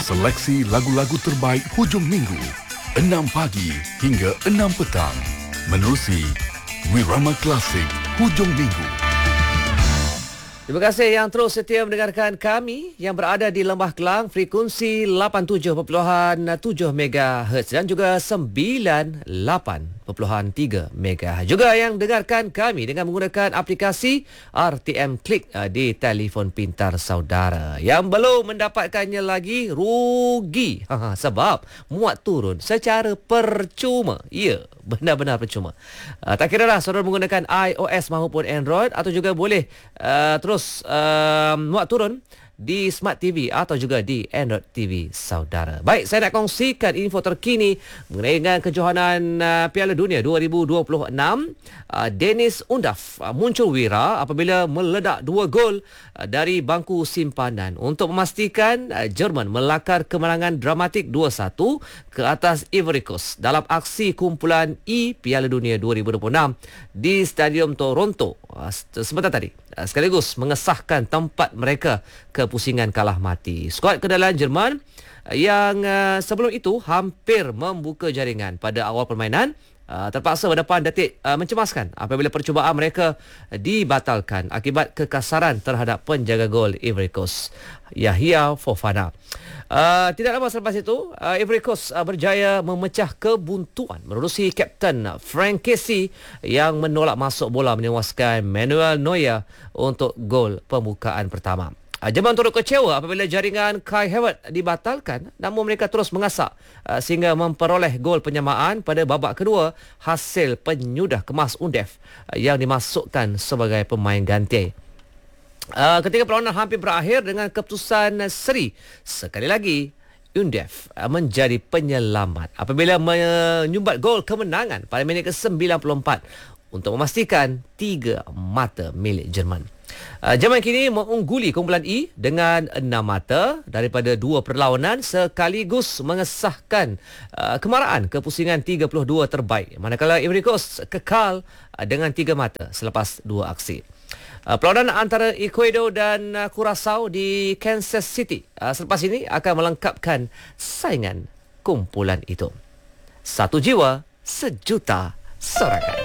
Seleksi lagu-lagu terbaik hujung minggu 6 pagi hingga 6 petang menerusi Wirama Klasik hujung minggu. Terima kasih yang terus setia mendengarkan kami yang berada di Lembah Kelang, frekuensi 87.7 MHz dan juga 98.3 MHz. Juga yang dengarkan kami dengan menggunakan aplikasi RTM Klik di telefon pintar saudara. Yang belum mendapatkannya lagi rugi. Sebab muat turun secara percuma. Ya, benar-benar percuma. Tak kira lah saudara menggunakan iOS maupun Android atau juga boleh terus muat turun di Smart TV atau juga di Android TV saudara. Baik, saya nak kongsikan info terkini mengenai dengan kejohanan Piala Dunia 2026. Dennis Undav muncul wira apabila meledak 2 gol dari bangku simpanan untuk memastikan Jerman melakar kemenangan dramatik 2-1 ke atas Ivory Coast dalam aksi kumpulan E Piala Dunia 2026 di Stadium Toronto sebentar tadi, sekaligus mengesahkan tempat mereka ke pusingan kalah mati. Skuad kedalan Jerman yang sebelum itu hampir membuka jaringan pada awal permainan terpaksa berdepan detik mencemaskan apabila percubaan mereka dibatalkan akibat kekasaran terhadap penjaga gol Ivory Coast, Yahya Fofana. Tidak lama selepas itu, Ivory Coast berjaya memecah kebuntuan menerusi Kapten Frank Casey yang menolak masuk bola menewaskan Manuel Neuer untuk gol pembukaan pertama. Jerman turut kecewa apabila jaringan Kai Havertz dibatalkan, namun mereka terus mengasak sehingga memperoleh gol penyamaan pada babak kedua hasil penyudah kemas Undav yang dimasukkan sebagai pemain ganti. Ketika perlawanan hampir berakhir dengan keputusan seri, sekali lagi Undav menjadi penyelamat apabila menyumbat gol kemenangan pada minit ke-94 untuk memastikan 3 mata milik Jerman. Jerman kini mengungguli kumpulan E dengan 6 mata daripada 2 perlawanan sekaligus mengesahkan kemaraan ke pusingan 32 terbaik, manakala Ivory Coast kekal dengan 3 mata selepas 2 aksi. Perlawanan antara Ecuador dan Curaçao di Kansas City selepas ini akan melengkapkan saingan kumpulan itu. Satu jiwa, sejuta sorakan.